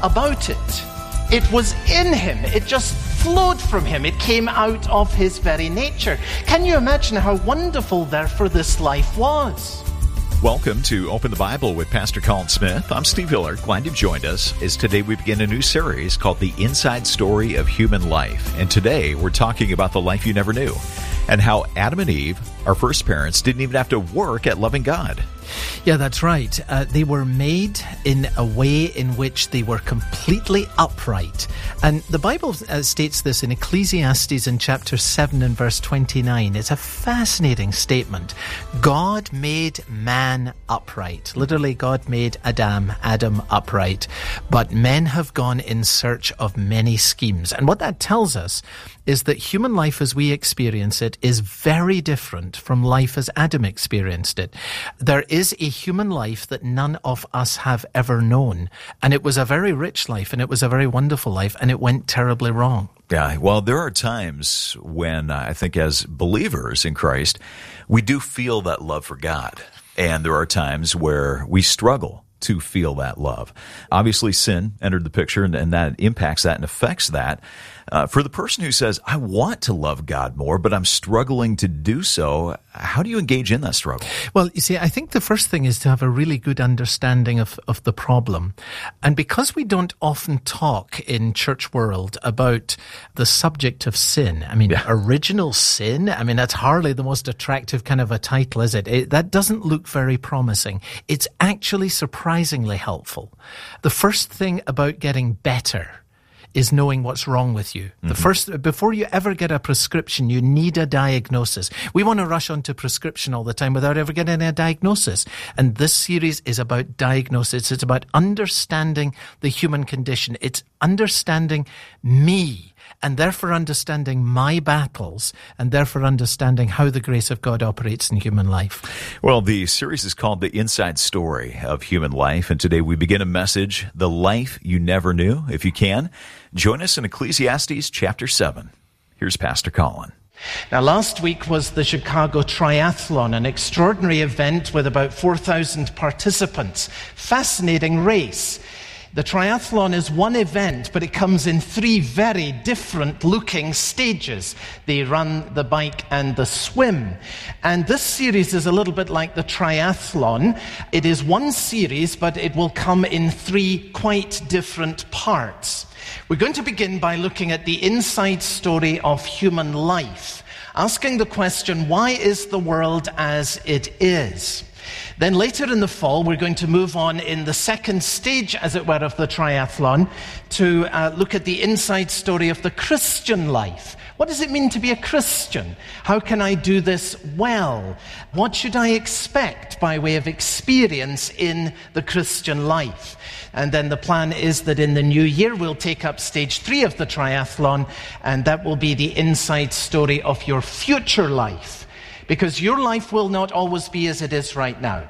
about it. It was in him. It just flowed from him. It came out of his very nature. Can you imagine how wonderful, therefore, this life was? Welcome to Open the Bible with Pastor Colin Smith. I'm Steve Hiller. Glad you've joined us as today we begin a new series called The Inside Story of Human Life. And today we're talking about the life you never knew and how Adam and Eve, our first parents, didn't even have to work at loving God. Yeah, that's right. They were made in a way in which they were completely upright. And the Bible states this in Ecclesiastes in chapter 7 and verse 29. It's a fascinating statement. God made man upright. Literally, God made Adam upright. But men have gone in search of many schemes. And what that tells us is that human life as we experience it is very different from life as Adam experienced it. There is a human life that none of us have ever known. And it was a very rich life, and it was a very wonderful life, and it went terribly wrong. Yeah, well, there are times when I think as believers in Christ, we do feel that love for God. And there are times where we struggle to feel that love. Obviously, sin entered the picture, and that impacts that and affects that. For the person who says, I want to love God more, but I'm struggling to do so, how do you engage in that struggle? Well, you see, I think the first thing is to have a really good understanding of the problem. And because we don't often talk in church world about the subject of sin, original sin, that's hardly the most attractive kind of a title, is it? That doesn't look very promising. It's actually surprisingly helpful. The first thing about getting better is knowing what's wrong with you. Before you ever get a prescription, you need a diagnosis. We want to rush onto prescription all the time without ever getting a diagnosis. And this series is about diagnosis. It's about understanding the human condition. It's understanding me, and therefore understanding my battles, and therefore understanding how the grace of God operates in human life. Well, the series is called The Inside Story of Human Life, and today we begin a message, The Life You Never Knew. If you can, join us in Ecclesiastes chapter 7. Here's Pastor Colin. Now, last week was the Chicago Triathlon, an extraordinary event with about 4,000 participants. Fascinating race. The triathlon is one event, but it comes in three very different looking stages. They run, the bike, and the swim. And this series is a little bit like the triathlon. It is one series, but it will come in three quite different parts. We're going to begin by looking at the inside story of human life, asking the question, why is the world as it is? Then later in the fall, we're going to move on in the second stage, as it were, of the triathlon to look at the inside story of the Christian life. What does it mean to be a Christian? How can I do this well? What should I expect by way of experience in the Christian life? And then the plan is that in the new year, we'll take up stage 3 of the triathlon, and that will be the inside story of your future life. Because your life will not always be as it is right now.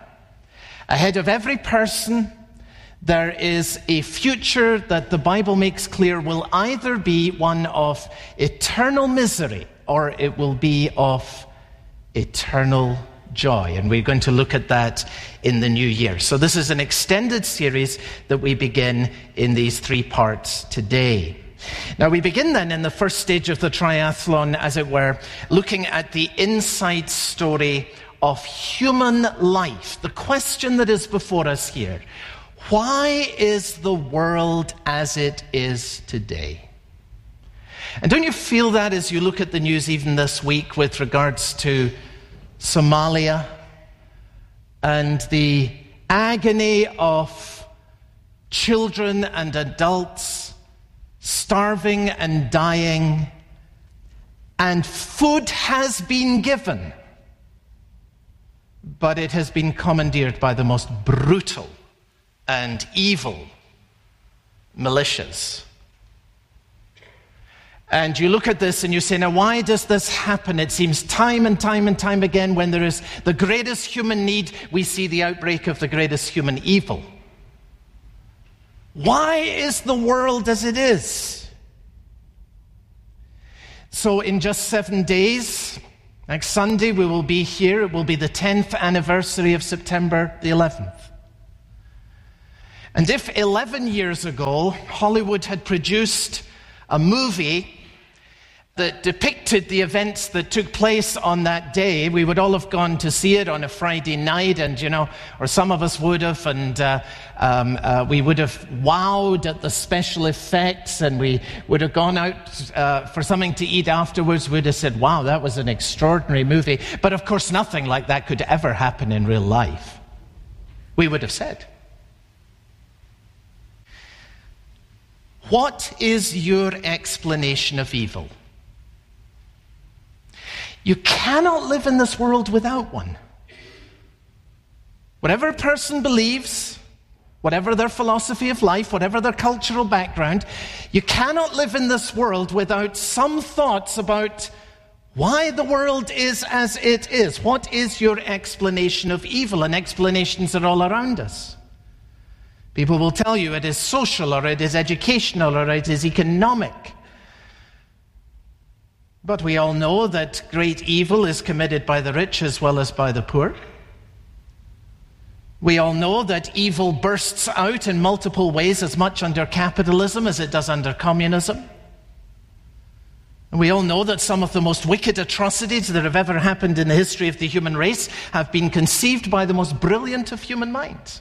Ahead of every person, there is a future that the Bible makes clear will either be one of eternal misery or it will be of eternal joy. And we're going to look at that in the new year. So this is an extended series that we begin in these 3 parts today. Now, we begin then in the first stage of the triathlon, as it were, looking at the inside story of human life. The question that is before us here, why is the world as it is today? And don't you feel that as you look at the news even this week with regards to Somalia and the agony of children and adults starving and dying, and food has been given, but it has been commandeered by the most brutal and evil militias. And you look at this and you say, now why does this happen? It seems time and time and time again when there is the greatest human need, we see the outbreak of the greatest human evil. Why is the world as it is? So in just 7 days, next Sunday we will be here. It will be the 10th anniversary of September the 11th. And if 11 years ago Hollywood had produced a movie that depicted the events that took place on that day, we would all have gone to see it on a Friday night, and or some of us would have, and we would have wowed at the special effects, and we would have gone out for something to eat afterwards. We'd have said, wow, that was an extraordinary movie. But of course, nothing like that could ever happen in real life. We would have said. What is your explanation of evil? You cannot live in this world without one. Whatever a person believes, whatever their philosophy of life, whatever their cultural background, you cannot live in this world without some thoughts about why the world is as it is. What is your explanation of evil? And explanations are all around us. People will tell you it is social, or it is educational, or it is economic. But we all know that great evil is committed by the rich as well as by the poor. We all know that evil bursts out in multiple ways, as much under capitalism as it does under communism. And we all know that some of the most wicked atrocities that have ever happened in the history of the human race have been conceived by the most brilliant of human minds.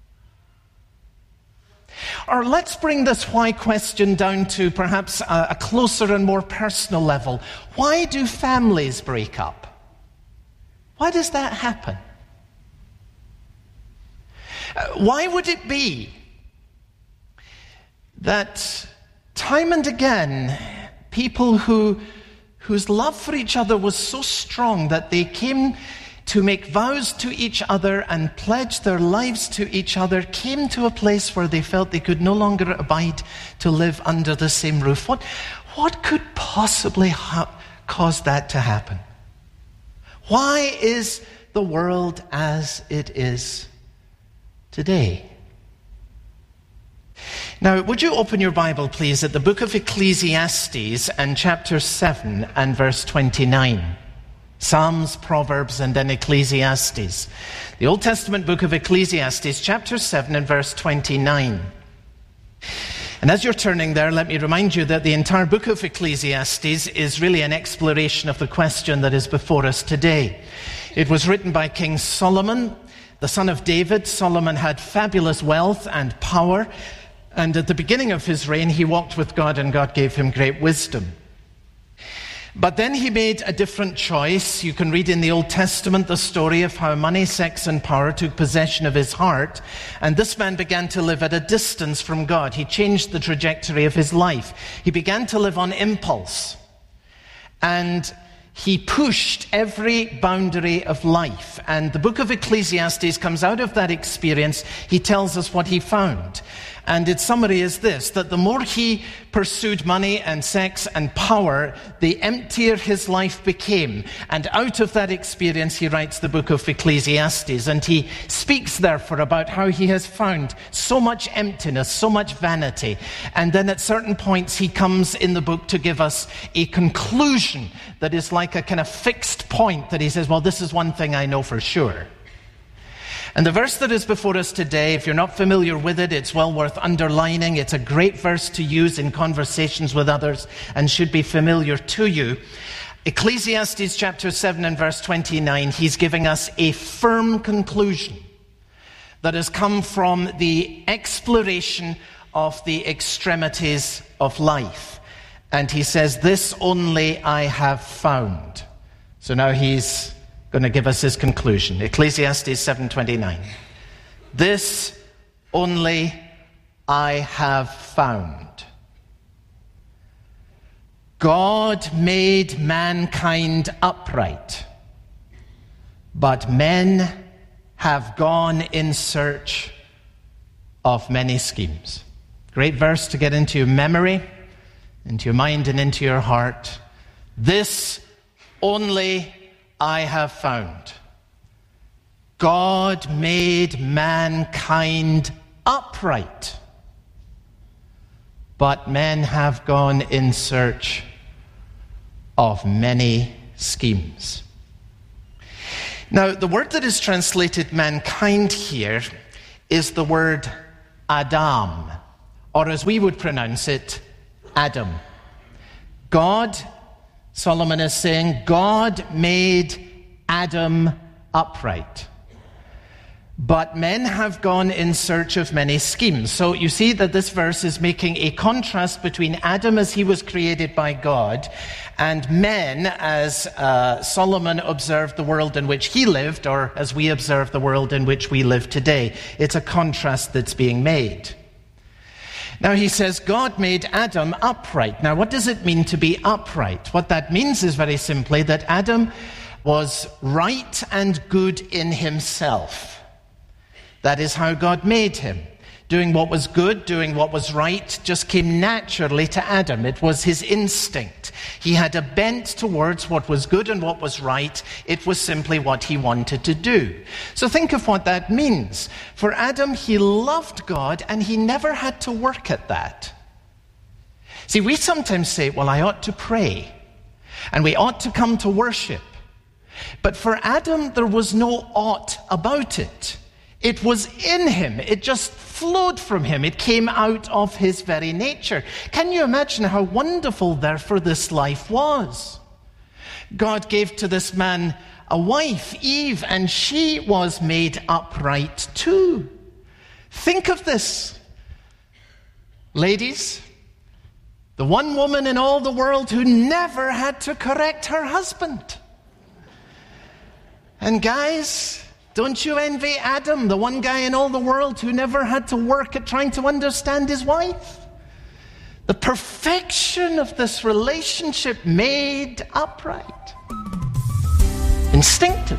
Or let's bring this why question down to perhaps a closer and more personal level. Why do families break up? Why does that happen? Why would it be that time and again, people whose love for each other was so strong that they came to make vows to each other and pledge their lives to each other, came to a place where they felt they could no longer abide to live under the same roof? What could possibly cause that to happen? Why is the world as it is today? Now, would you open your Bible, please, at the book of Ecclesiastes and chapter 7 and verse 29. Psalms, Proverbs, and then Ecclesiastes. The Old Testament book of Ecclesiastes, chapter 7 and verse 29. And as you're turning there, let me remind you that the entire book of Ecclesiastes is really an exploration of the question that is before us today. It was written by King Solomon, the son of David. Solomon had fabulous wealth and power, and at the beginning of his reign, he walked with God, and God gave him great wisdom. But then he made a different choice. You can read in the Old Testament the story of how money, sex, and power took possession of his heart. And this man began to live at a distance from God. He changed the trajectory of his life. He began to live on impulse. And he pushed every boundary of life. And the book of Ecclesiastes comes out of that experience. He tells us what he found. And its summary is this, that the more he pursued money and sex and power, the emptier his life became. And out of that experience, he writes the book of Ecclesiastes. And he speaks, therefore, about how he has found so much emptiness, so much vanity. And then at certain points, he comes in the book to give us a conclusion that is like a kind of fixed point that he says, well, this is one thing I know for sure. And the verse that is before us today, if you're not familiar with it, it's well worth underlining. It's a great verse to use in conversations with others and should be familiar to you. Ecclesiastes chapter 7 and verse 29, he's giving us a firm conclusion that has come from the exploration of the extremities of life. And he says, this only I have found. So now he's going to give us his conclusion. Ecclesiastes 7:29. This only I have found. God made mankind upright, but men have gone in search of many schemes. Great verse to get into your memory, into your mind, and into your heart. This only I have found. God made mankind upright, but men have gone in search of many schemes. Now, the word that is translated mankind here is the word Adam, or as we would pronounce it, Adam. God, Solomon is saying, God made Adam upright. But men have gone in search of many schemes. So you see that this verse is making a contrast between Adam as he was created by God and men as Solomon observed the world in which he lived, or as we observe the world in which we live today. It's a contrast that's being made. Now he says, God made Adam upright. Now what does it mean to be upright? What that means is very simply that Adam was right and good in himself. That is how God made him. Doing what was good, doing what was right, just came naturally to Adam. It was his instinct. He had a bent towards what was good and what was right. It was simply what he wanted to do. So think of what that means. For Adam, he loved God and he never had to work at that. See, we sometimes say, well, I ought to pray and we ought to come to worship. But for Adam, there was no ought about it. It was in him. It just flowed from him. It came out of his very nature. Can you imagine how wonderful, therefore, this life was? God gave to this man a wife, Eve, and she was made upright too. Think of this. Ladies, the one woman in all the world who never had to correct her husband. And guys, don't you envy Adam, the one guy in all the world who never had to work at trying to understand his wife? The perfection of this relationship made upright. Instinctive.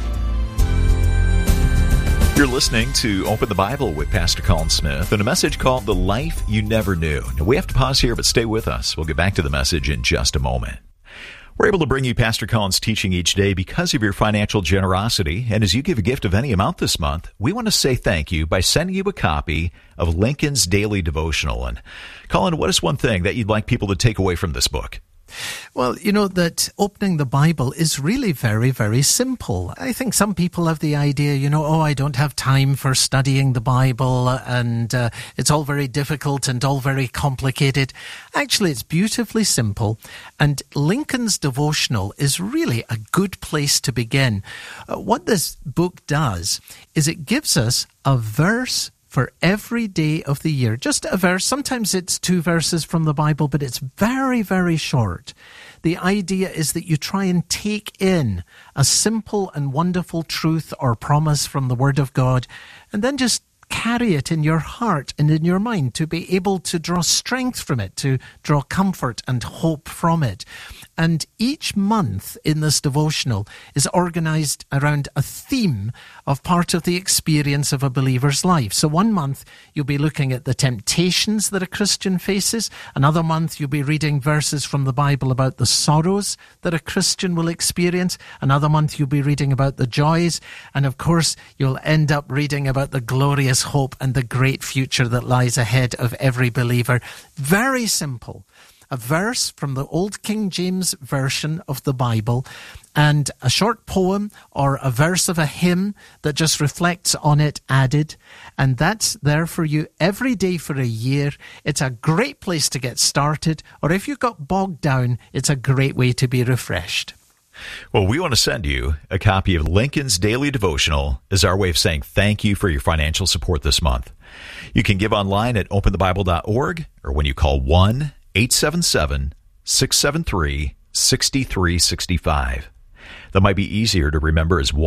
You're listening to Open the Bible with Pastor Colin Smith and a message called The Life You Never Knew. Now, we have to pause here, but stay with us. We'll get back to the message in just a moment. We're able to bring you Pastor Colin's teaching each day because of your financial generosity. And as you give a gift of any amount this month, we want to say thank you by sending you a copy of Lincoln's Daily Devotional. And Colin, what is one thing that you'd like people to take away from this book? Well, you know that opening the Bible is really very, very simple. I think some people have the idea, I don't have time for studying the Bible and it's all very difficult and all very complicated. Actually, it's beautifully simple. And Lincoln's Devotional is really a good place to begin. What this book does is it gives us a verse for every day of the year. Just a verse. Sometimes it's 2 verses from the Bible, but it's very, very short. The idea is that you try and take in a simple and wonderful truth or promise from the Word of God, and then just carry it in your heart and in your mind to be able to draw strength from it, to draw comfort and hope from it. And each month in this devotional is organized around a theme of part of the experience of a believer's life. So one month you'll be looking at the temptations that a Christian faces. Another month you'll be reading verses from the Bible about the sorrows that a Christian will experience. Another month you'll be reading about the joys. And of course you'll end up reading about the glorious hope and the great future that lies ahead of every believer. Very simple. A verse from the Old King James Version of the Bible and a short poem or a verse of a hymn that just reflects on it added. And that's there for you every day for a year. It's a great place to get started. Or if you got bogged down, it's a great way to be refreshed. Well, we want to send you a copy of Lincoln's Daily Devotional as our way of saying thank you for your financial support this month. You can give online at openthebible.org or when you call 1-877-673-6365. That might be easier to remember as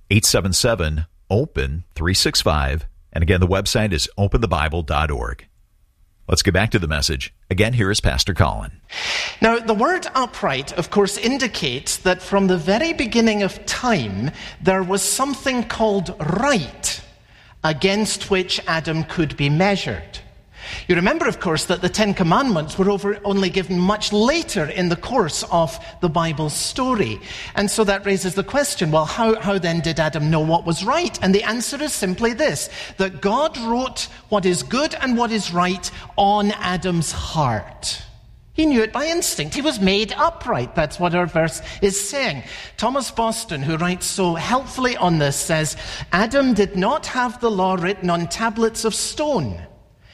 1-877-OPEN-365. And again, the website is openthebible.org. Let's get back to the message. Again, here is Pastor Colin. Now, the word upright, of course, indicates that from the very beginning of time, there was something called right against which Adam could be measured. You remember, of course, that the Ten Commandments were only given much later in the course of the Bible's story. And so that raises the question, well, how then did Adam know what was right? And the answer is simply this, that God wrote what is good and what is right on Adam's heart. He knew it by instinct. He was made upright. That's what our verse is saying. Thomas Boston, who writes so helpfully on this, says, Adam did not have the law written on tablets of stone,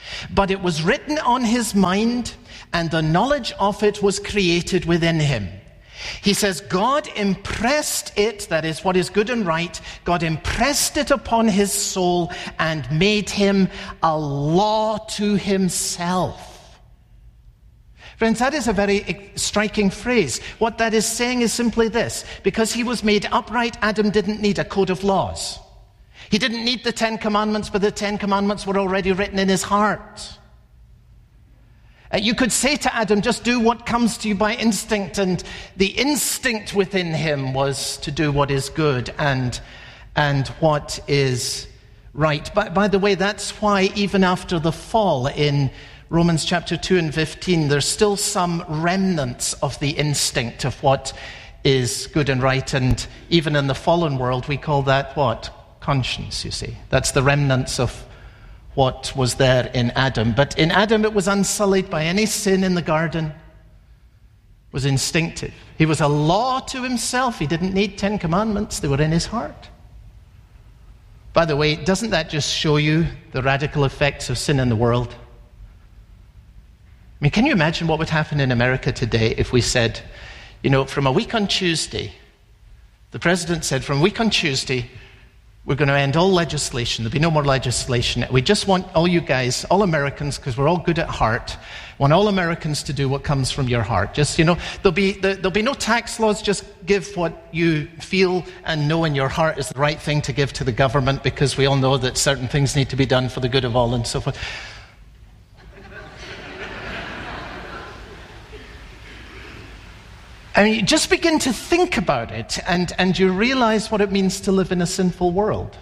But it was written on his mind, and the knowledge of it was created within him. He says, God impressed it, that is what is good and right, God impressed it upon his soul and made him a law to himself. Friends, that is a very striking phrase. What that is saying is simply this: because he was made upright, Adam didn't need a code of laws. He didn't need the 10 Commandments, but the 10 Commandments were already written in his heart. You could say to Adam, just do what comes to you by instinct, and the instinct within him was to do what is good and what is right. By the way, that's why even after the fall in Romans chapter 2 and 15, there's still some remnants of the instinct of what is good and right, and even in the fallen world, we call that what? Conscience, you see. That's the remnants of what was there in Adam. But in Adam, it was unsullied by any sin in the garden. It was instinctive. He was a law to himself. He didn't need 10 commandments. They were in his heart. By the way, doesn't that just show you the radical effects of sin in the world? I mean, can you imagine what would happen in America today if we said, from a week on Tuesday, the president said, from a week on Tuesday, we're going to end all legislation. There'll be no more legislation. We just want all you guys, all Americans, because we're all good at heart, want all Americans to do what comes from your heart. Just, there'll be no tax laws. Just give what you feel and know in your heart is the right thing to give to the government, because we all know that certain things need to be done for the good of all and so forth. I mean, you just begin to think about it, and you realize what it means to live in a sinful world.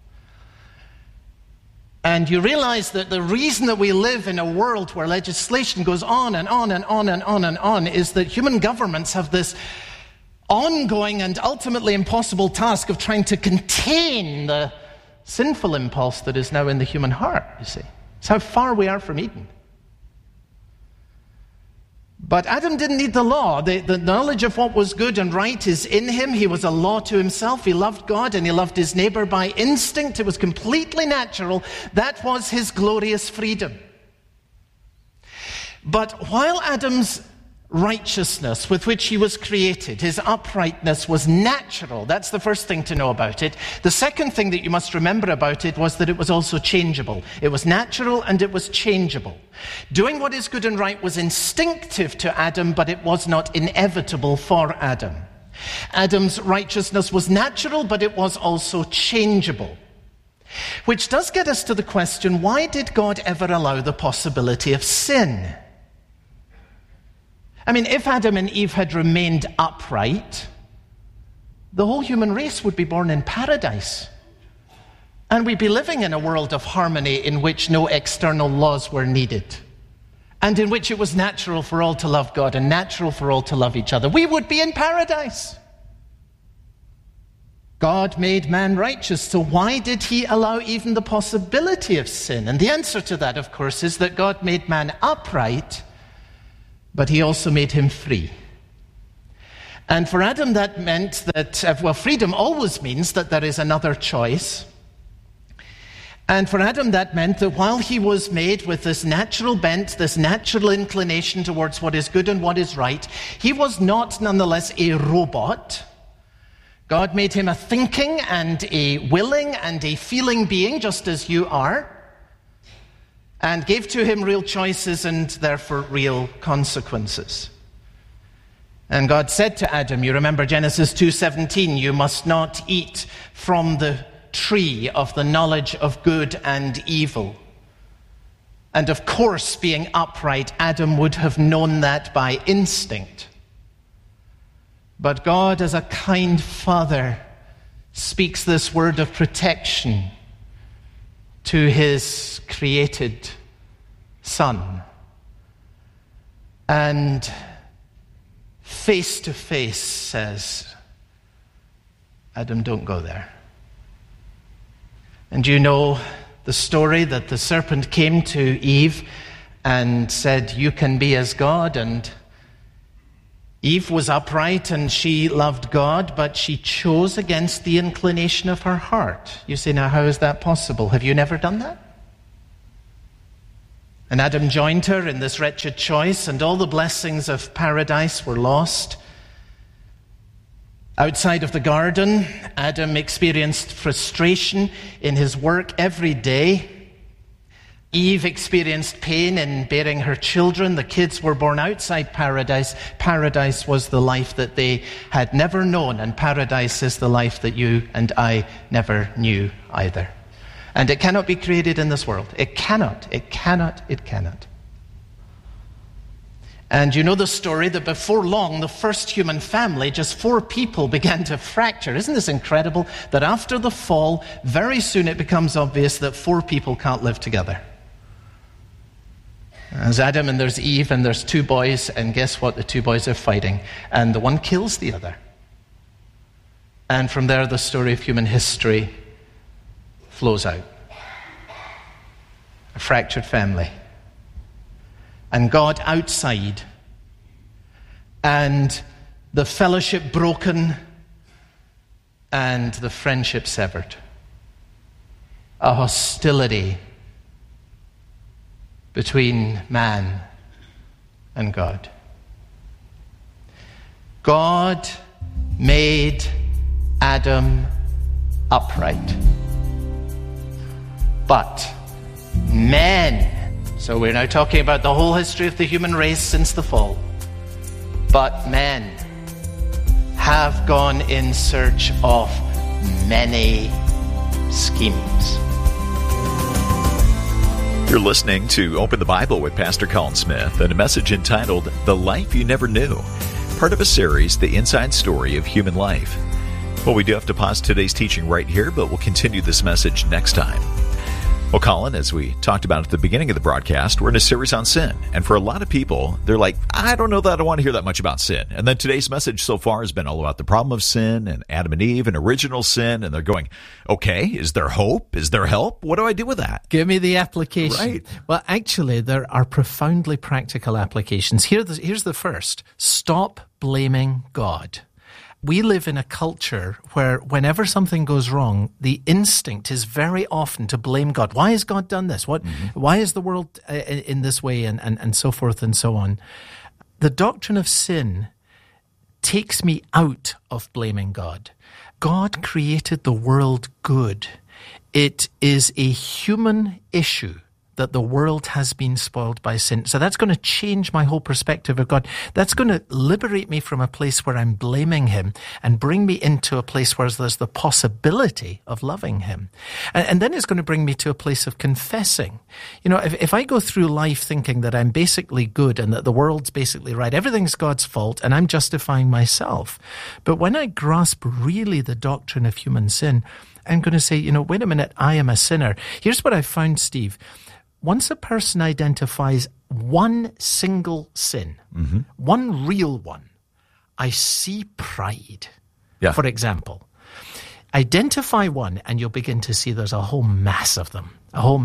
And you realize that the reason that we live in a world where legislation goes on and on and on and on and on is that human governments have this ongoing and ultimately impossible task of trying to contain the sinful impulse that is now in the human heart, you see. It's how far we are from Eden. But Adam didn't need the law. The knowledge of what was good and right is in him. He was a law to himself. He loved God and he loved his neighbor by instinct. It was completely natural. That was his glorious freedom. But while Adam's righteousness with which he was created, his uprightness, was natural, that's the first thing to know about it. The second thing that you must remember about it was that it was also changeable. It was natural and it was changeable. Doing what is good and right was instinctive to Adam, but it was not inevitable for Adam. Adam's righteousness was natural, but it was also changeable. Which does get us to the question, why did God ever allow the possibility of sin? I mean, if Adam and Eve had remained upright, the whole human race would be born in paradise. And we'd be living in a world of harmony in which no external laws were needed, and in which it was natural for all to love God and natural for all to love each other. We would be in paradise. God made man righteous, so why did he allow even the possibility of sin? And the answer to that, of course, is that God made man upright, but he also made him free. And for Adam, that meant that, freedom always means that there is another choice. And for Adam, that meant that while he was made with this natural bent, this natural inclination towards what is good and what is right, he was not nonetheless a robot. God made him a thinking and a willing and a feeling being, just as you are, and gave to him real choices and therefore real consequences. And God said to Adam, you remember Genesis 2:17, you must not eat from the tree of the knowledge of good and evil. And of course, being upright, Adam would have known that by instinct. But God, as a kind father, speaks this word of protection to his created son. And face to face says, Adam, don't go there. And you know the story that the serpent came to Eve and said, you can be as God. And Eve was upright and she loved God, but she chose against the inclination of her heart. You say, now how is that possible? Have you never done that? And Adam joined her in this wretched choice, and all the blessings of paradise were lost. Outside of the garden, Adam experienced frustration in his work every day. Eve experienced pain in bearing her children. The kids were born outside paradise. Paradise was the life that they had never known, and paradise is the life that you and I never knew either. And it cannot be created in this world. It cannot. And you know the story that before long, the first human family, just 4 people, began to fracture. Isn't this incredible? That after the fall, very soon it becomes obvious that 4 people can't live together. There's Adam and there's Eve and there's 2 boys, and guess what? The 2 boys are fighting, and the one kills the other. And from there, the story of human history flows out. A fractured family. And God outside, and the fellowship broken, and the friendship severed. A hostility between man and God. God made Adam upright. But men, so we're now talking about the whole history of the human race since the fall. But men have gone in search of many schemes. You're listening to Open the Bible with Pastor Colin Smith and a message entitled The Life You Never Knew, part of a series, The Inside Story of Human Life. Well, we do have to pause today's teaching right here, but we'll continue this message next time. Well, Colin, as we talked about at the beginning of the broadcast, we're in a series on sin. And for a lot of people, they're like, I don't know that I want to hear that much about sin. And then today's message so far has been all about the problem of sin and Adam and Eve and original sin. And they're going, okay, is there hope? Is there help? What do I do with that? Give me the application. Right. Well, actually, there are profoundly practical applications. Here's the first. Stop blaming God. We live in a culture where whenever something goes wrong, the instinct is very often to blame God. Why has God done this? Why is the world in this way, and so forth and so on? The doctrine of sin takes me out of blaming God. God created the world good. It is a human issue that the world has been spoiled by sin. So that's going to change my whole perspective of God. That's going to liberate me from a place where I'm blaming him and bring me into a place where there's the possibility of loving him. And then it's going to bring me to a place of confessing. You know, if I go through life thinking that I'm basically good and that the world's basically right, everything's God's fault and I'm justifying myself. But when I grasp really the doctrine of human sin, I'm going to say, you know, wait a minute, I am a sinner. Here's what I found, Steve. Once a person identifies one single sin, one real one, I see pride. Yeah. For example, identify one and you'll begin to see there's a whole mass of them.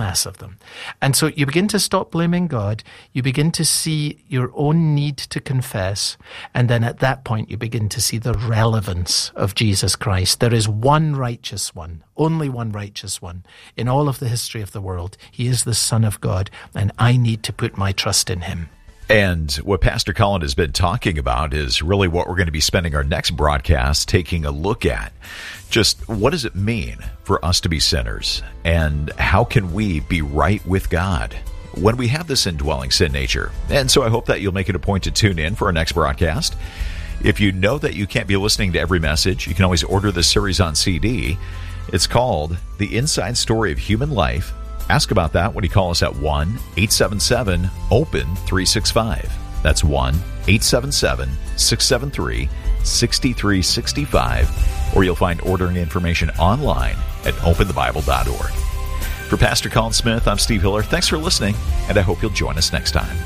And so you begin to stop blaming God. You begin to see your own need to confess. And then at that point, you begin to see the relevance of Jesus Christ. There is one righteous one, only one righteous one in all of the history of the world. He is the Son of God, and I need to put my trust in him. And what Pastor Colin has been talking about is really what we're going to be spending our next broadcast taking a look at. Just what does it mean for us to be sinners? And how can we be right with God when we have this indwelling sin nature? And so I hope that you'll make it a point to tune in for our next broadcast. If you know that you can't be listening to every message, you can always order this series on CD. It's called The Inside Story of Human Life. Ask about that when you call us at 1-877-OPEN-365. That's 1-877-673-6365. Or you'll find ordering information online at openthebible.org. For Pastor Colin Smith, I'm Steve Hiller. Thanks for listening, and I hope you'll join us next time.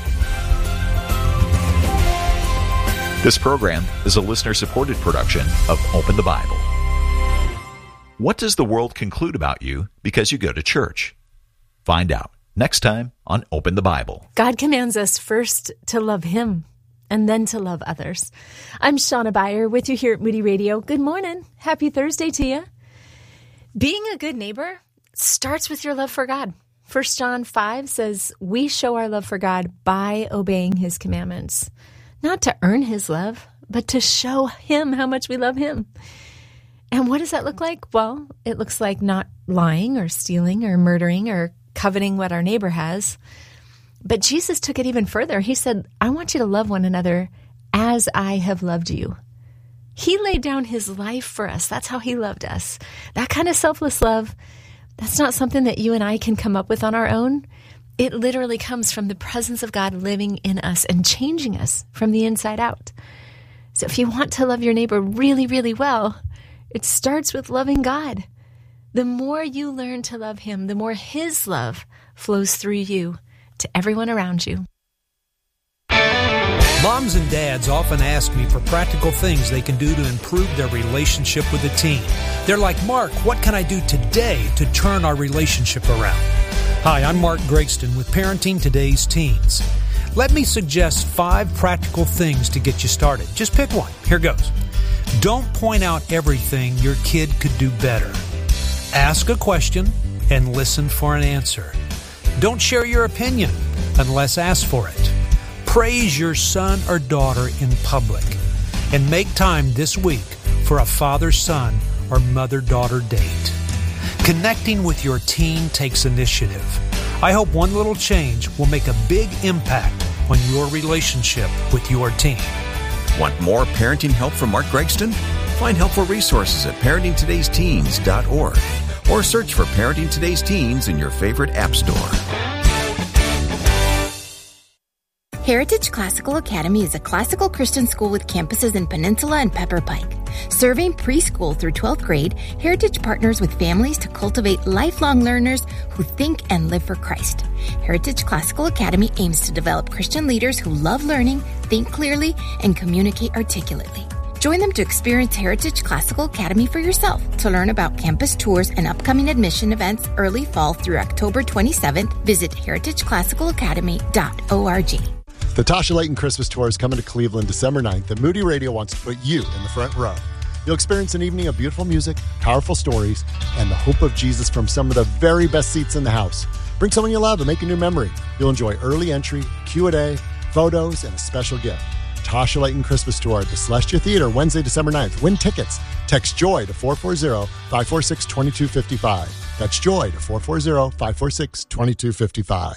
This program is a listener-supported production of Open the Bible. What does the world conclude about you because you go to church? Find out next time on Open the Bible. God commands us first to love him and then to love others. I'm Shauna Beyer with you here at Moody Radio. Good morning. Happy Thursday to you. Being a good neighbor starts with your love for God. 1 John 5 says, we show our love for God by obeying his commandments, not to earn his love, but to show him how much we love him. And what does that look like? Well, it looks like not lying or stealing or murdering or coveting what our neighbor has. But Jesus took it even further. He said, I want you to love one another as I have loved you. He laid down his life for us. That's how he loved us. That kind of selfless love, that's not something that you and I can come up with on our own. It literally comes from the presence of God living in us and changing us from the inside out. So if you want to love your neighbor really, really well, it starts with loving God. The more you learn to love him, the more his love flows through you to everyone around you. Moms and dads often ask me for practical things they can do to improve their relationship with a teen. They're like, Mark, what can I do today to turn our relationship around? Hi, I'm Mark Gregston with Parenting Today's Teens. Let me suggest 5 practical things to get you started. Just pick one. Here goes. Don't point out everything your kid could do better. Ask a question and listen for an answer. Don't share your opinion unless asked for it. Praise your son or daughter in public. And make time this week for a father-son or mother-daughter date. Connecting with your teen takes initiative. I hope one little change will make a big impact on your relationship with your teen. Want more parenting help from Mark Gregston? Find helpful resources at parentingtodaysteens.org or search for Parenting Today's Teens in your favorite app store. Heritage Classical Academy is a classical Christian school with campuses in Peninsula and Pepper Pike. Serving preschool through 12th grade, Heritage partners with families to cultivate lifelong learners who think and live for Christ. Heritage Classical Academy aims to develop Christian leaders who love learning, think clearly, and communicate articulately. Join them to experience Heritage Classical Academy for yourself. To learn about campus tours and upcoming admission events early fall through October 27th, visit heritageclassicalacademy.org. The Tasha Layton Christmas Tour is coming to Cleveland December 9th, and Moody Radio wants to put you in the front row. You'll experience an evening of beautiful music, powerful stories, and the hope of Jesus from some of the very best seats in the house. Bring someone you love to make a new memory. You'll enjoy early entry, Q&A, photos, and a special gift. Tasha Layton Christmas Tour at the Celestia Theater, Wednesday, December 9th. Win tickets. Text JOY to 440-546-2255. That's JOY to 440-546-2255.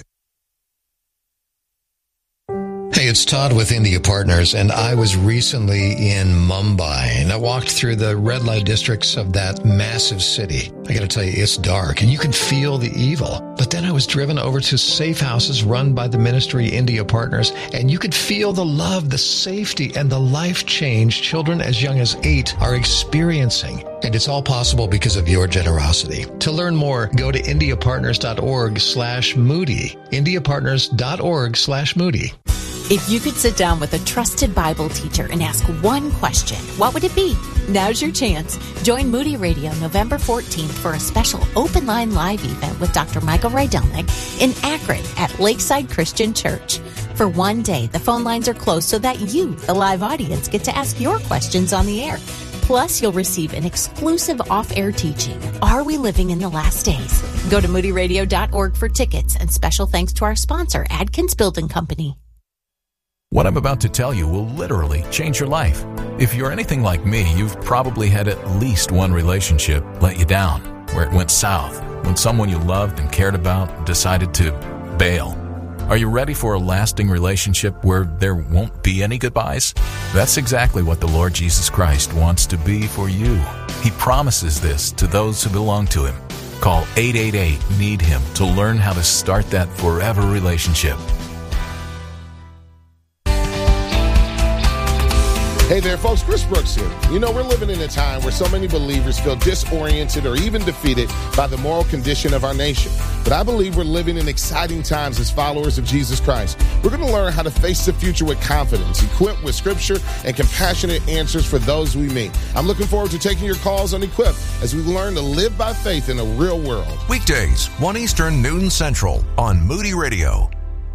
Hey, it's Todd with India Partners, and I was recently in Mumbai, and I walked through the red light districts of that massive city. I gotta tell you, it's dark, and you can feel the evil. But then I was driven over to safe houses run by the ministry India Partners, and you could feel the love, the safety, and the life change children as young as 8 are experiencing. And it's all possible because of your generosity. To learn more, go to indiapartners.org/Moody. indiapartners.org/Moody. If you could sit down with a trusted Bible teacher and ask one question, what would it be? Now's your chance. Join Moody Radio November 14th for a special open line live event with Dr. Michael Rydelnik in Akron at Lakeside Christian Church. For one day, the phone lines are closed so that you, the live audience, get to ask your questions on the air. Plus, you'll receive an exclusive off-air teaching, Are We Living in the Last Days? Go to moodyradio.org for tickets, and special thanks to our sponsor, Adkins Building Company. What I'm about to tell you will literally change your life. If you're anything like me, you've probably had at least one relationship let you down, where it went south, when someone you loved and cared about decided to bail. Are you ready for a lasting relationship where there won't be any goodbyes? That's exactly what the Lord Jesus Christ wants to be for you. He promises this to those who belong to Him. Call 888-NEED-HIM to learn how to start that forever relationship. Hey there, folks. Chris Brooks here. You know, we're living in a time where so many believers feel disoriented or even defeated by the moral condition of our nation. But I believe we're living in exciting times as followers of Jesus Christ. We're going to learn how to face the future with confidence, equipped with scripture and compassionate answers for those we meet. I'm looking forward to taking your calls on Equip as we learn to live by faith in a real world. Weekdays, 1 Eastern, noon Central on Moody Radio.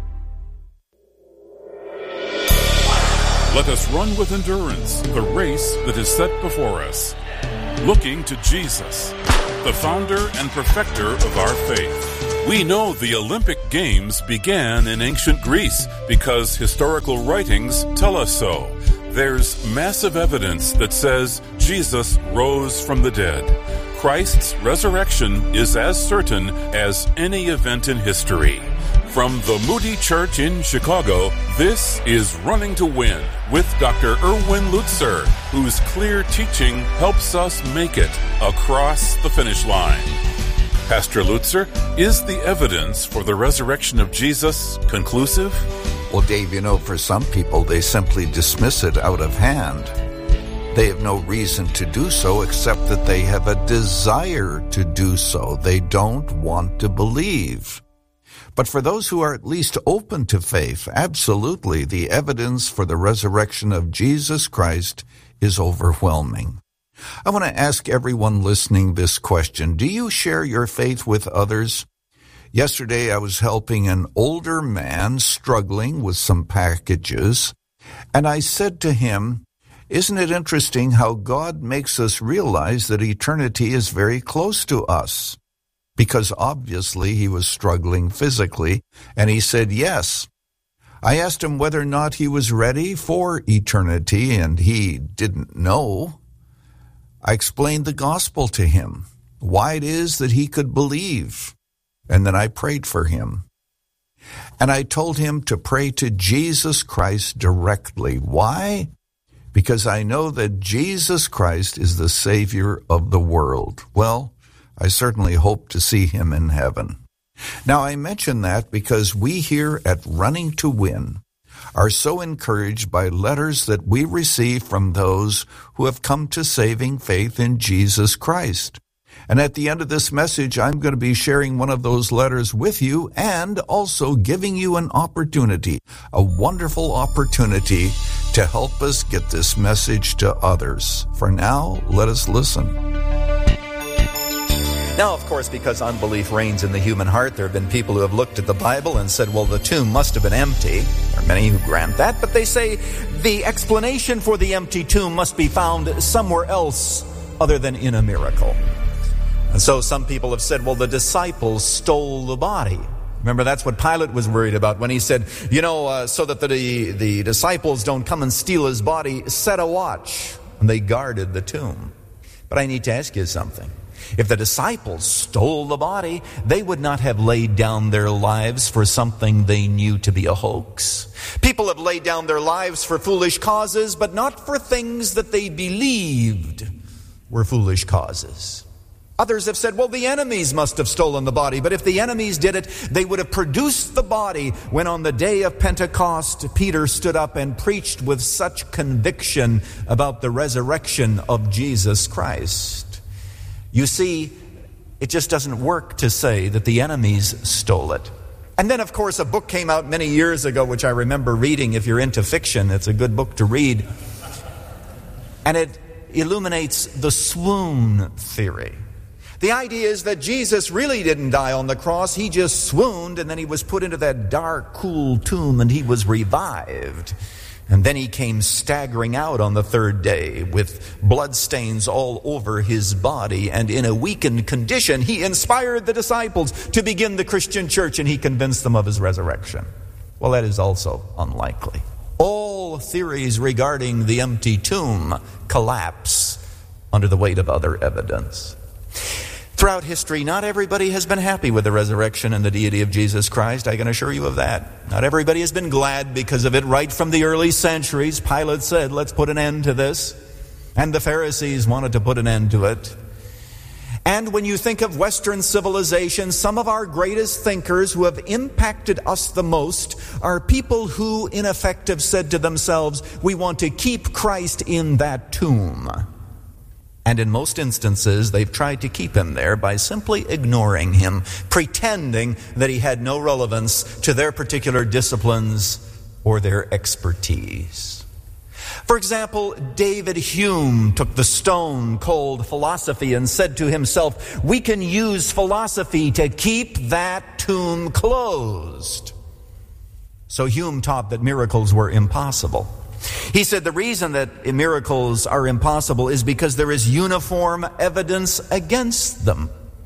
Let us run with endurance the race that is set before us, looking to Jesus, the founder and perfecter of our faith. We know the Olympic Games began in ancient Greece because historical writings tell us so. There's massive evidence that says Jesus rose from the dead. Christ's resurrection is as certain as any event in history. From the Moody Church in Chicago, this is Running to Win with Dr. Erwin Lutzer, whose clear teaching helps us make it across the finish line. Pastor Lutzer, is the evidence for the resurrection of Jesus conclusive? Well, Dave, for some people, they simply dismiss it out of hand. They have no reason to do so except that they have a desire to do so. They don't want to believe. But for those who are at least open to faith, absolutely, the evidence for the resurrection of Jesus Christ is overwhelming. I want to ask everyone listening this question. Do you share your faith with others? Yesterday, I was helping an older man struggling with some packages, and I said to him, "Isn't it interesting how God makes us realize that eternity is very close to us?" Because obviously he was struggling physically, and he said yes. I asked him whether or not he was ready for eternity, and he didn't know. I explained the gospel to him, why it is that he could believe, and then I prayed for him. And I told him to pray to Jesus Christ directly. Why? Because I know that Jesus Christ is the Savior of the world. Well, I certainly hope to see him in heaven. Now, I mention that because we here at Running to Win are so encouraged by letters that we receive from those who have come to saving faith in Jesus Christ. And at the end of this message, I'm going to be sharing one of those letters with you and also giving you an opportunity, a wonderful opportunity to help us get this message to others. For now, let us listen. Now, of course, because unbelief reigns in the human heart, there have been people who have looked at the Bible and said, well, the tomb must have been empty. There are many who grant that, but they say the explanation for the empty tomb must be found somewhere else other than in a miracle. And so some people have said, well, the disciples stole the body. Remember, that's what Pilate was worried about when he said, so that the disciples don't come and steal his body, set a watch. And they guarded the tomb. But I need to ask you something. If the disciples stole the body, they would not have laid down their lives for something they knew to be a hoax. People have laid down their lives for foolish causes, but not for things that they believed were foolish causes. Others have said, well, the enemies must have stolen the body, but if the enemies did it, they would have produced the body when on the day of Pentecost, Peter stood up and preached with such conviction about the resurrection of Jesus Christ. You see, it just doesn't work to say that the enemies stole it. And then, of course, a book came out many years ago, which I remember reading. If you're into fiction, it's a good book to read. And it illuminates the swoon theory. The idea is that Jesus really didn't die on the cross. He just swooned, and then he was put into that dark, cool tomb, and he was revived. And then he came staggering out on the third day with bloodstains all over his body. And in a weakened condition, he inspired the disciples to begin the Christian church, and he convinced them of his resurrection. Well, that is also unlikely. All theories regarding the empty tomb collapse under the weight of other evidence. Throughout history, not everybody has been happy with the resurrection and the deity of Jesus Christ. I can assure you of that. Not everybody has been glad because of it. Right from the early centuries, Pilate said, let's put an end to this. And the Pharisees wanted to put an end to it. And when you think of Western civilization, some of our greatest thinkers who have impacted us the most are people who, in effect, have said to themselves, we want to keep Christ in that tomb. And in most instances, they've tried to keep him there by simply ignoring him, pretending that he had no relevance to their particular disciplines or their expertise. For example, David Hume took the stone-cold philosophy and said to himself, we can use philosophy to keep that tomb closed. So Hume taught that miracles were impossible. He said the reason that miracles are impossible is because there is uniform evidence against them.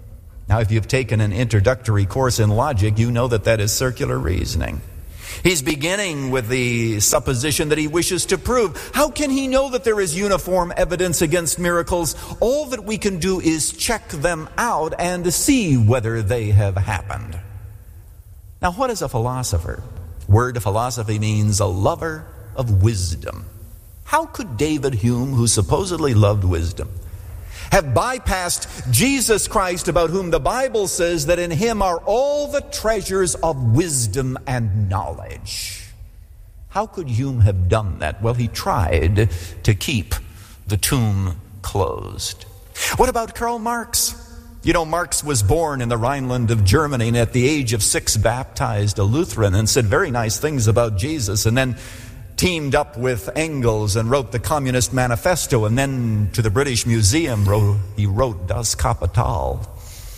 Now, if you've taken an introductory course in logic, you know that that is circular reasoning. He's beginning with the supposition that he wishes to prove. How can he know that there is uniform evidence against miracles? All that we can do is check them out and see whether they have happened. Now, what is a philosopher? Word philosophy means a lover of wisdom. How could David Hume, who supposedly loved wisdom, have bypassed Jesus Christ, about whom the Bible says that in him are all the treasures of wisdom and knowledge? How could Hume have done that? Well, he tried to keep the tomb closed. What about Karl Marx? You know, Marx was born in the Rhineland of Germany, and at the age of 6 baptized a Lutheran and said very nice things about Jesus, and then teamed up with Engels and wrote the Communist Manifesto, and then to the British Museum he wrote Das Kapital.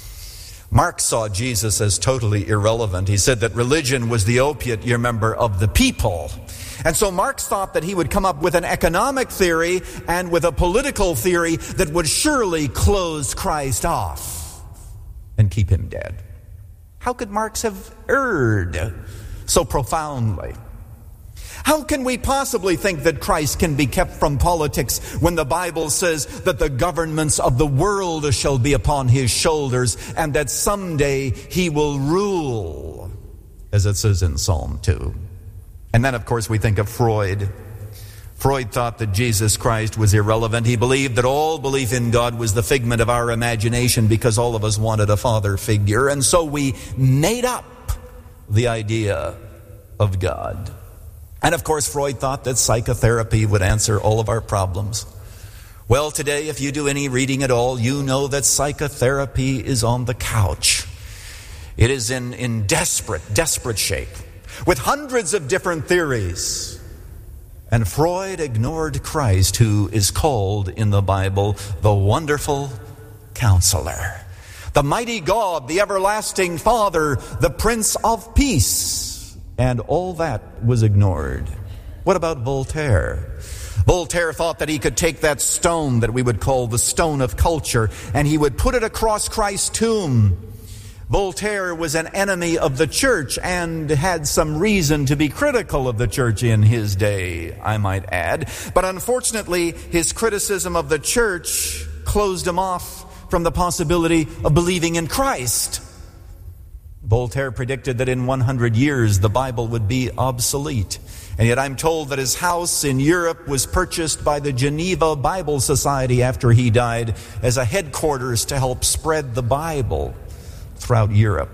Marx saw Jesus as totally irrelevant. He said that religion was the opiate, you remember, of the people. And so Marx thought that he would come up with an economic theory and with a political theory that would surely close Christ off and keep him dead. How could Marx have erred so profoundly? How can we possibly think that Christ can be kept from politics when the Bible says that the governments of the world shall be upon his shoulders and that someday he will rule, as it says in Psalm 2? And then, of course, we think of Freud. Freud thought that Jesus Christ was irrelevant. He believed that all belief in God was the figment of our imagination because all of us wanted a father figure. And so we made up the idea of God. And of course, Freud thought that psychotherapy would answer all of our problems. Well, today, if you do any reading at all, you know that psychotherapy is on the couch. It is in desperate shape, with hundreds of different theories. And Freud ignored Christ, who is called in the Bible the Wonderful Counselor, the mighty God, the everlasting Father, the Prince of Peace. And all that was ignored. What about Voltaire? Voltaire thought that he could take that stone that we would call the stone of culture, and he would put it across Christ's tomb. Voltaire was an enemy of the church and had some reason to be critical of the church in his day, I might add. But unfortunately, his criticism of the church closed him off from the possibility of believing in Christ. Voltaire predicted that in 100 years the Bible would be obsolete. And yet I'm told that his house in Europe was purchased by the Geneva Bible Society after he died as a headquarters to help spread the Bible throughout Europe.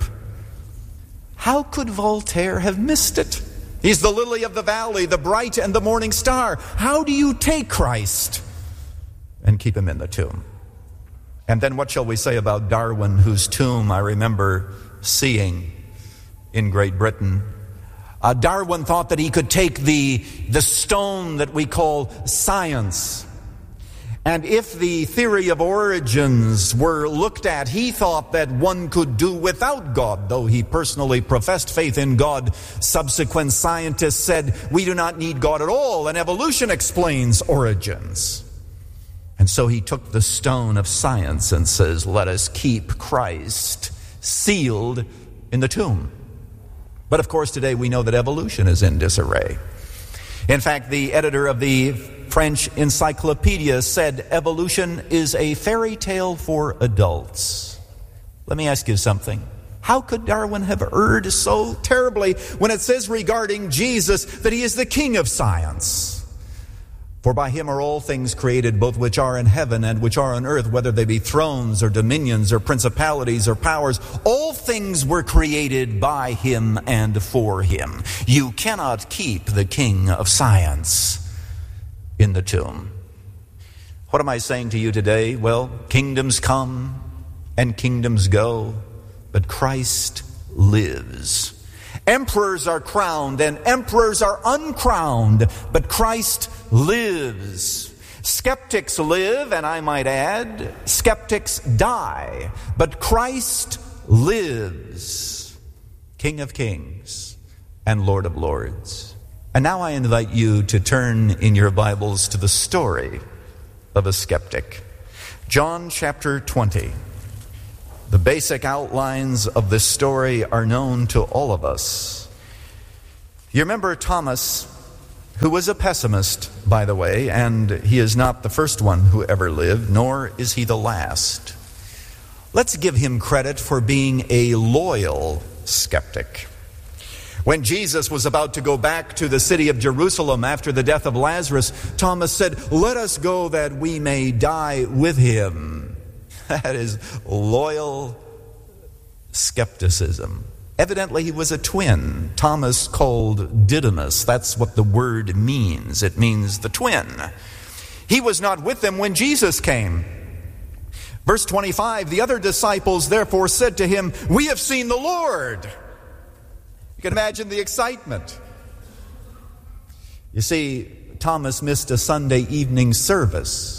How could Voltaire have missed it? He's the lily of the valley, the bright and the morning star. How do you take Christ and keep him in the tomb? And then what shall we say about Darwin, whose tomb I remember seeing in Great Britain? Darwin thought that he could take the stone that we call science, and if the theory of origins were looked at, he thought that one could do without God. Though he personally professed faith in God, subsequent scientists said, we do not need God at all, and evolution explains origins. And so he took the stone of science and says, let us keep Christ sealed in the tomb. But of course today we know that evolution is in disarray. In fact, the editor of the French Encyclopedia said evolution is a fairy tale for adults. Let me ask you something. How could Darwin have erred so terribly when it says regarding Jesus that he is the king of science? For by him are all things created, both which are in heaven and which are on earth, whether they be thrones or dominions or principalities or powers. All things were created by him and for him. You cannot keep the king of science in the tomb. What am I saying to you today? Well, kingdoms come and kingdoms go, but Christ lives. Emperors are crowned and emperors are uncrowned, but Christ lives. Skeptics live, and I might add, skeptics die, but Christ lives. King of kings and Lord of lords. And now I invite you to turn in your Bibles to the story of a skeptic. John chapter 20. The basic outlines of this story are known to all of us. You remember Thomas, who was a pessimist, by the way, and he is not the first one who ever lived, nor is he the last. Let's give him credit for being a loyal skeptic. When Jesus was about to go back to the city of Jerusalem after the death of Lazarus, Thomas said, "Let us go that we may die with him." That is loyal skepticism. Evidently, he was a twin. Thomas called Didymus. That's what the word means. It means the twin. He was not with them when Jesus came. Verse 25, the other disciples therefore said to him, "We have seen the Lord." You can imagine the excitement. You see, Thomas missed a Sunday evening service.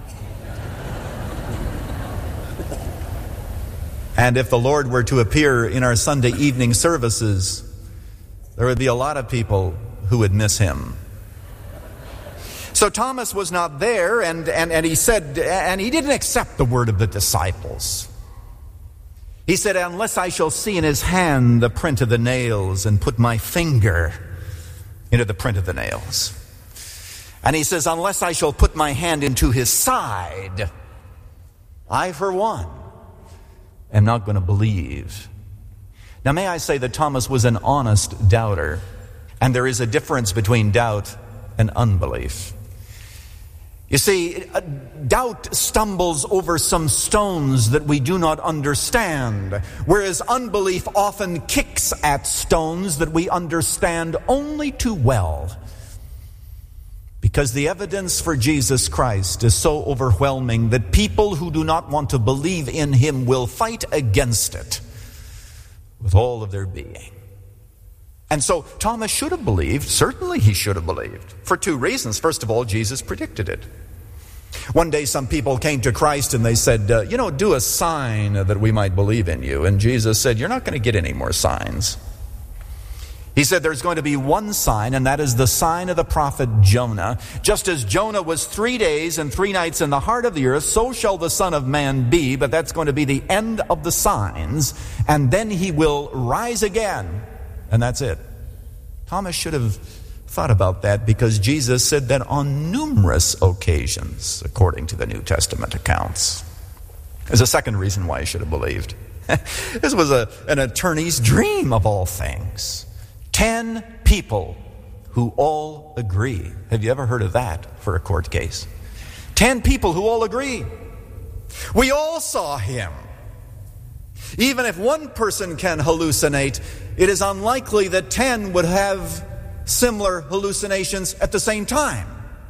And if the Lord were to appear in our Sunday evening services, there would be a lot of people who would miss him. So Thomas was not there, and he said, and he didn't accept the word of the disciples. He said, "Unless I shall see in his hand the print of the nails and put my finger into the print of the nails." And he says, "Unless I shall put my hand into his side, I for one am not going to believe." Now, may I say that Thomas was an honest doubter, and there is a difference between doubt and unbelief. You see, doubt stumbles over some stones that we do not understand, whereas unbelief often kicks at stones that we understand only too well. Because the evidence for Jesus Christ is so overwhelming that people who do not want to believe in him will fight against it with all of their being. And so Thomas should have believed. Certainly he should have believed. For two reasons. First of all, Jesus predicted it. One day some people came to Christ and they said, do a sign that we might believe in you. And Jesus said, "You're not going to get any more signs." He said there's going to be one sign, and that is the sign of the prophet Jonah. Just as Jonah was 3 days and 3 nights in the heart of the earth, so shall the Son of Man be, but that's going to be the end of the signs, and then he will rise again, and that's it. Thomas should have thought about that, because Jesus said that on numerous occasions, according to the New Testament accounts. There's a second reason why he should have believed. This was an attorney's dream of all things. 10 people who all agree. Have you ever heard of that for a court case? 10 people who all agree. We all saw him. Even if one person can hallucinate, it is unlikely that 10 would have similar hallucinations at the same time.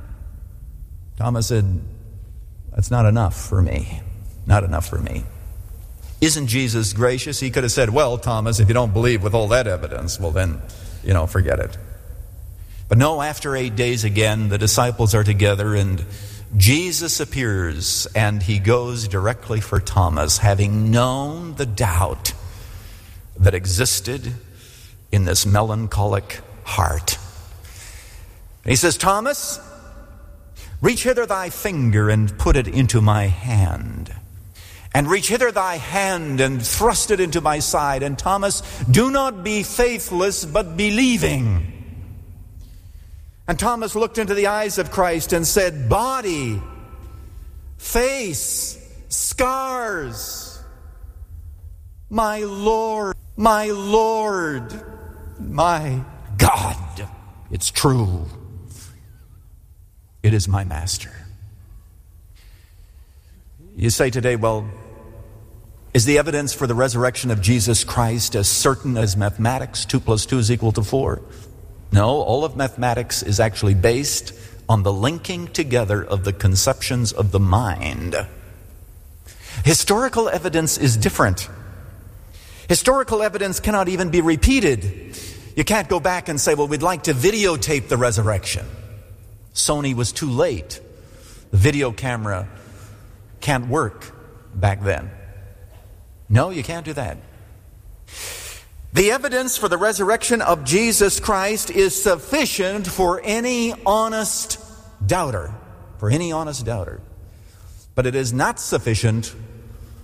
Thomas said, "That's not enough for me. Not enough for me." Isn't Jesus gracious? He could have said, "Well, Thomas, if you don't believe with all that evidence, well then, forget it." But no, after 8 days again, the disciples are together and Jesus appears, and he goes directly for Thomas, having known the doubt that existed in this melancholic heart. And he says, "Thomas, reach hither thy finger and put it into my hand. And reach hither thy hand and thrust it into my side. And Thomas, do not be faithless, but believing." And Thomas looked into the eyes of Christ and said, "Body, face, scars. My Lord, my Lord, my God, it's true. It is my Master." You say today, well, is the evidence for the resurrection of Jesus Christ as certain as mathematics? 2 + 2 = 4. No, all of mathematics is actually based on the linking together of the conceptions of the mind. Historical evidence is different. Historical evidence cannot even be repeated. You can't go back and say, well, we'd like to videotape the resurrection. Sony was too late. The video camera can't work back then. No, you can't do that. The evidence for the resurrection of Jesus Christ is sufficient for any honest doubter. For any honest doubter. But it is not sufficient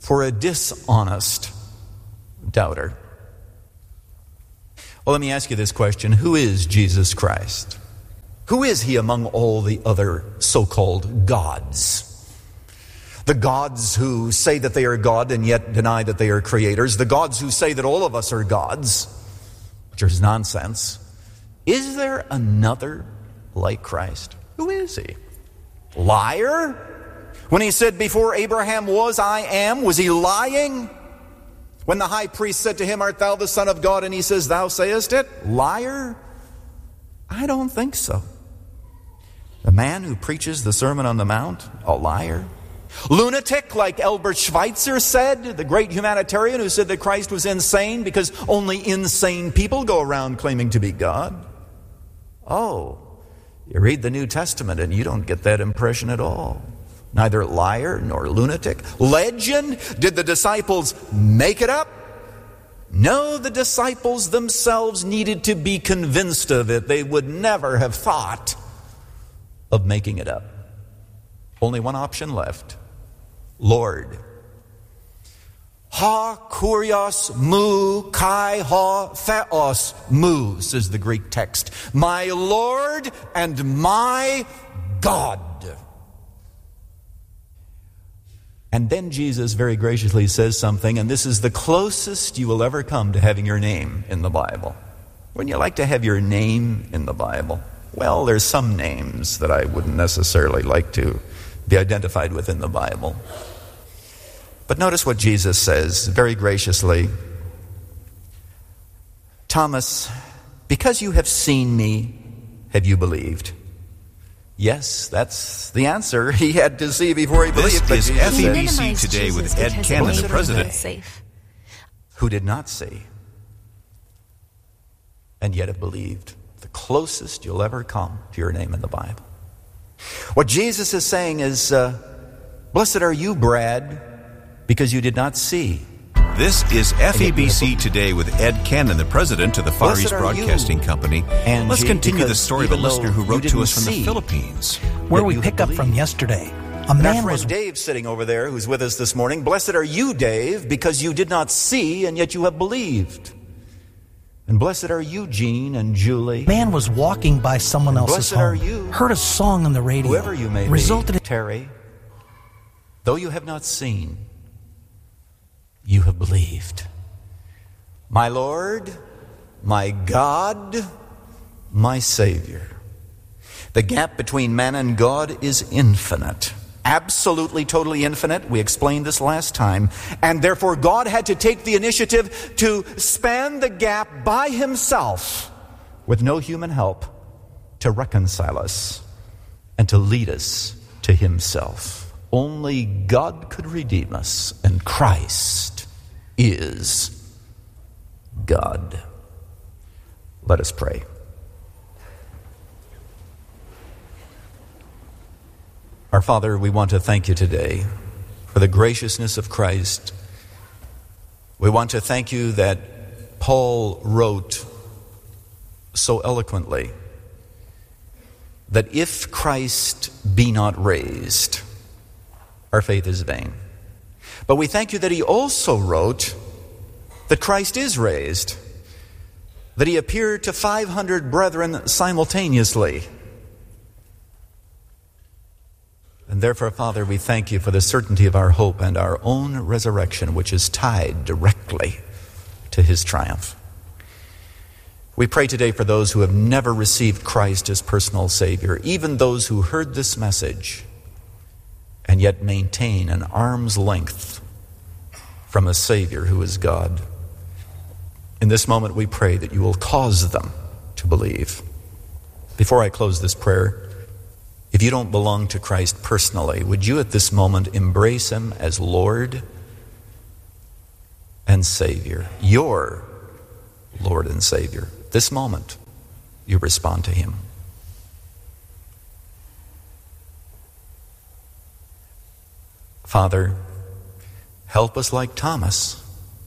for a dishonest doubter. Well, let me ask you this question. Who is Jesus Christ? Who is he among all the other so-called gods? The gods who say that they are God and yet deny that they are creators. The gods who say that all of us are gods, which is nonsense. Is there another like Christ? Who is he? Liar? When he said, before Abraham was, I am, was he lying? When the high priest said to him, art thou the Son of God? And he says, thou sayest it? Liar? I don't think so. The man who preaches the Sermon on the Mount? A liar? Lunatic, like Albert Schweitzer said, the great humanitarian who said that Christ was insane because only insane people go around claiming to be God. Oh, you read the New Testament and you don't get that impression at all. Neither liar nor lunatic. Legend? Did the disciples make it up? No, the disciples themselves needed to be convinced of it. They would never have thought of making it up. Only one option left. Lord. Ha kurios mu kai ha theos mu, says the Greek text. My Lord and my God. And then Jesus very graciously says something, and this is the closest you will ever come to having your name in the Bible. Wouldn't you like to have your name in the Bible? Well, there's some names that I wouldn't necessarily like to be identified with in the Bible. But notice what Jesus says very graciously. Thomas, because you have seen me, have you believed? Yes, that's the answer. He had to see before he believed. This is FEBC Today with Ed Cannon, the president. Who did not see and yet have believed. The closest you'll ever come to your name in the Bible. What Jesus is saying is, blessed are you, Brad, because you did not see. This is FEBC Today with Ed Cannon, the president of the Far East Broadcasting Company. And let's continue the story of a listener who wrote to us from the Philippines. Where we pick up from yesterday. A man was Dave sitting over there who's with us this morning. Blessed are you, Dave, because you did not see and yet you have believed. And blessed are you, Jean and Julie. Man was walking by someone else's home. Blessed are you. Heard a song on the radio. Whoever you may be, Terry, though you have not seen, you have believed. My Lord, my God, my Savior. The gap between man and God is infinite. Absolutely, totally infinite. We explained this last time. And therefore God had to take the initiative to span the gap by himself with no human help to reconcile us and to lead us to himself. Only God could redeem us, and Christ is God. Let us pray. Our Father, we want to thank you today for the graciousness of Christ. We want to thank you that Paul wrote so eloquently that if Christ be not raised, our faith is vain. But we thank you that he also wrote that Christ is raised, that he appeared to 500 brethren simultaneously. And therefore, Father, we thank you for the certainty of our hope and our own resurrection, which is tied directly to his triumph. We pray today for those who have never received Christ as personal Savior, even those who heard this message and yet maintain an arm's length from a Savior who is God. In this moment, we pray that you will cause them to believe. Before I close this prayer, if you don't belong to Christ personally, would you at this moment embrace him as Lord and Savior, your Lord and Savior? This moment, you respond to him. Father, help us like Thomas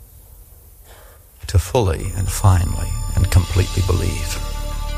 to fully and finally and completely believe.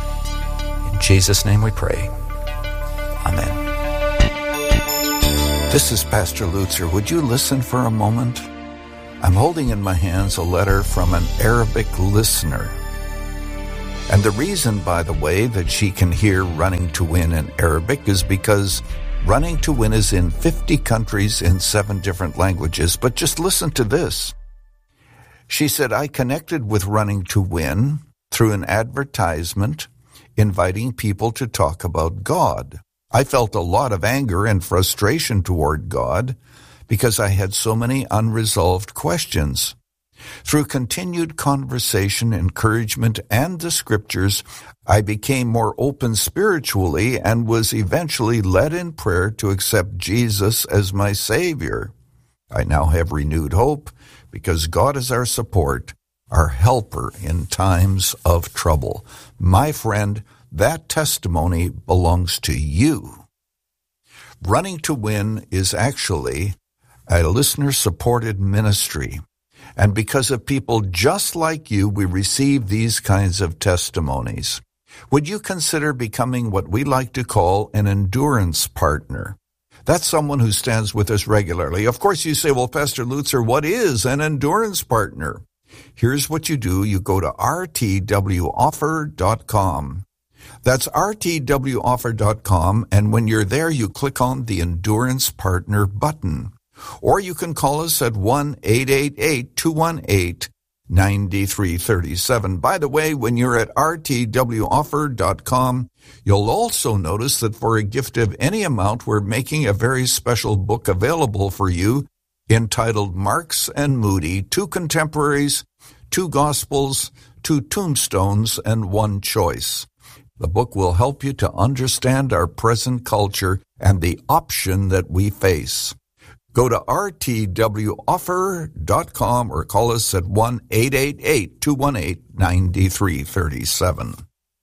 In Jesus' name we pray. Amen. This is Pastor Lutzer. Would you listen for a moment? I'm holding in my hands a letter from an Arabic listener. And the reason, by the way, that she can hear Running to Win in Arabic is because Running to Win is in 50 countries in 7 different languages. But just listen to this. She said, I connected with Running to Win through an advertisement inviting people to talk about God. I felt a lot of anger and frustration toward God because I had so many unresolved questions. Through continued conversation, encouragement, and the scriptures, I became more open spiritually and was eventually led in prayer to accept Jesus as my Savior. I now have renewed hope because God is our support, our helper in times of trouble. My friend, that testimony belongs to you. Running to Win is actually a listener-supported ministry. And because of people just like you, we receive these kinds of testimonies. Would you consider becoming what we like to call an endurance partner? That's someone who stands with us regularly. Of course, you say, well, Pastor Lutzer, what is an endurance partner? Here's what you do. You go to rtwoffer.com. That's rtwoffer.com, and when you're there, you click on the Endurance Partner button. Or you can call us at 1-888-218-9337. By the way, when you're at rtwoffer.com, you'll also notice that for a gift of any amount, we're making a very special book available for you entitled Marks and Moody, 2 Contemporaries, 2 Gospels, 2 Tombstones, and 1 Choice. The book will help you to understand our present culture and the option that we face. Go to rtwoffer.com or call us at 1-888-218-9337.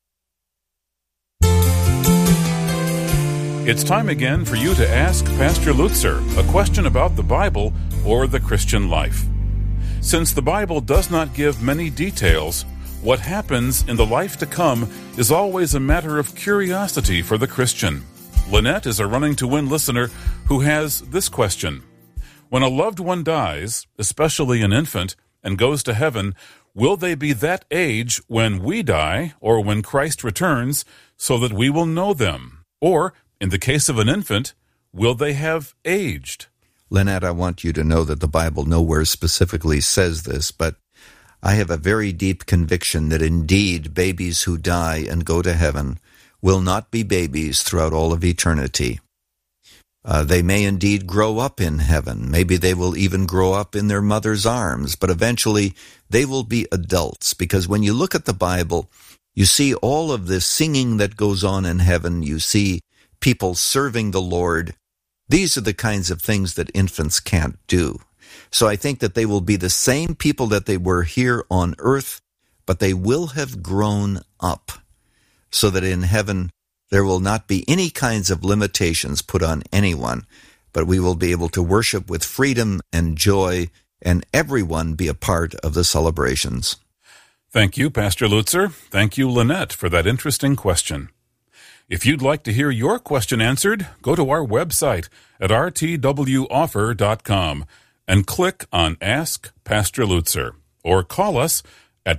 It's time again for you to ask Pastor Lutzer a question about the Bible or the Christian life. Since the Bible does not give many details, what happens in the life to come is always a matter of curiosity for the Christian. Lynette is a Running to Win listener who has this question. When a loved one dies, especially an infant, and goes to heaven, will they be that age when we die or when Christ returns so that we will know them? Or, in the case of an infant, will they have aged? Lynette, I want you to know that the Bible nowhere specifically says this, but I have a very deep conviction that indeed babies who die and go to heaven will not be babies throughout all of eternity. They may indeed grow up in heaven. Maybe they will even grow up in their mother's arms, but eventually they will be adults, because when you look at the Bible, you see all of this singing that goes on in heaven. You see people serving the Lord. These are the kinds of things that infants can't do. So I think that they will be the same people that they were here on earth, but they will have grown up so that in heaven there will not be any kinds of limitations put on anyone, but we will be able to worship with freedom and joy, and everyone be a part of the celebrations. Thank you, Pastor Lutzer. Thank you, Lynette, for that interesting question. If you'd like to hear your question answered, go to our website at rtwoffer.com and click on Ask Pastor Lutzer, or call us at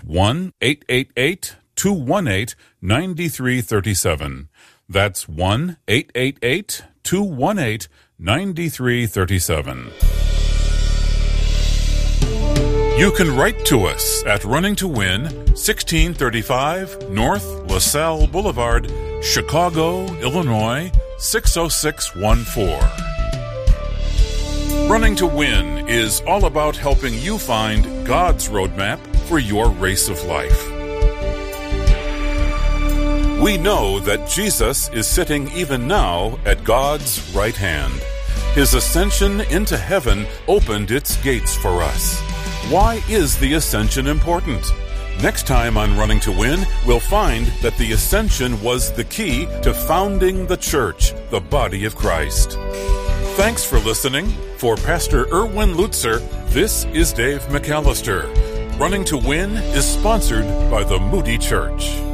1-888-218-9337. That's 1-888-218-9337. You can write to us at Running to Win, 1635 North LaSalle Boulevard, Chicago, Illinois, 60614. Running to Win is all about helping you find God's roadmap for your race of life. We know that Jesus is sitting even now at God's right hand. His ascension into heaven opened its gates for us. Why is the ascension important? Next time on Running to Win, we'll find that the ascension was the key to founding the church, the body of Christ. Thanks for listening. For Pastor Erwin Lutzer, this is Dave McAllister. Running to Win is sponsored by the Moody Church.